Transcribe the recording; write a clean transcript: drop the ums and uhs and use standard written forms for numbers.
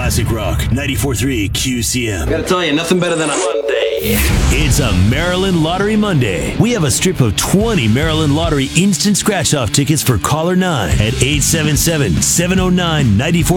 Classic Rock 94.3 QCM. Gotta tell you, nothing better than a Monday. It's a Maryland Lottery Monday. We have a strip of 20 Maryland Lottery instant scratch-off tickets for caller 9 at 877-709-94.